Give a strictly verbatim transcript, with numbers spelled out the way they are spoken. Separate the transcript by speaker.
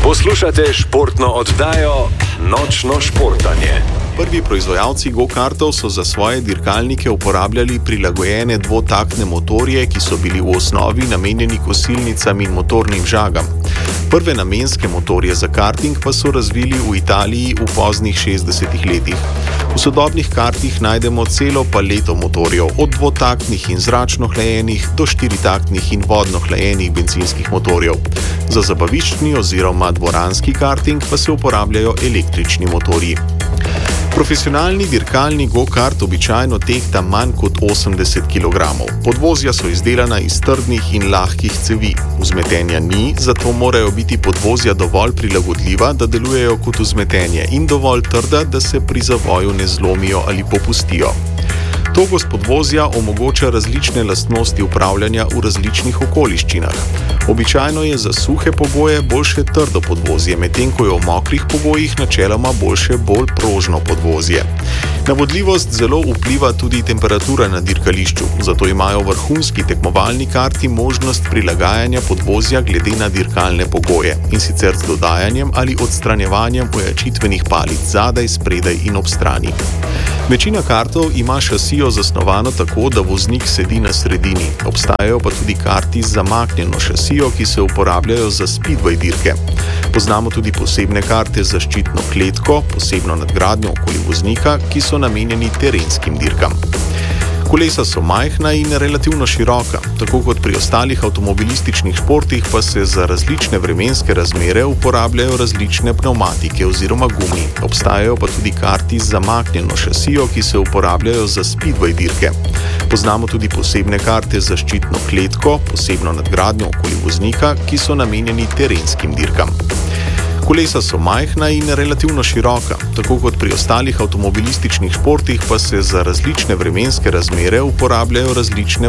Speaker 1: Poslušate športno oddajo Nočno športanje.
Speaker 2: Prvi proizvajalci go-kartov so za svoje dirkalnike uporabljali prilagojene dvotaktne motorje, ki so bili v osnovi namenjeni kosilnicam in motornim žagam. Prve namenske motorje za karting pa so razvili v Italiji v poznih šestdesetih letih. V sodobnih kartih najdemo celo paleto motorjev, od dvotaktnih in zračno hlajenih do štiritaktnih in vodno hlajenih bencinskih motorjev. Za zabaviščni oziroma dvoranski karting pa se uporabljajo električni motorji. Profesionalni dirkalni go-kart običajno tehta manj kot osemdeset kilogramov. Podvozja so izdelana iz trdnih in lahkih cevi. Vzmetenja ni, zato morajo biti podvozja dovolj prilagodljiva, da delujejo kot vzmetenje, in dovolj trda, da se pri zavoju ne zlomijo ali popustijo. Togost podvozja omogoča različne lastnosti upravljanja v različnih okoliščinah. Običajno je za suhe pogoje boljše trdo podvozje, medtem ko je v mokrih pogojih načeloma boljše bolj prožno podvozje. Na vodljivost zelo vpliva tudi temperatura na dirkališču, zato imajo vrhunski tekmovalni karti možnost prilagajanja podvozja glede na dirkalne pogoje, in sicer z dodajanjem ali odstranjevanjem ojačitvenih palic zadaj, spredaj in ob strani. Večina kartov ima šasijo zasnovano tako, da voznik sedi na sredini. Obstajajo pa tudi karti z zamaknjeno šasijo, ki se uporabljajo za speedway dirke. Poznamo tudi posebne karte z zaščitno kletko, posebno nadgradnjo okoli voznika, ki so namenjeni terenskim dirkam. Kolesa so majhna in relativno široka. Tako kot pri ostalih avtomobilističnih športih pa se za različne vremenske razmere uporabljajo različne pnevmatike oziroma gumi. Obstajajo pa tudi karti z zamaknjeno šasijo, ki se uporabljajo za speedway dirke. Poznamo tudi posebne karte z zaščitno kletko, posebno nadgradnjo okoli voznika, ki so namenjeni terenskim dirkam. Kolesa so majhna in relativno široka. Tako kot pri ostalih avtomobilističnih športih pa se za različne vremenske razmere uporabljajo različne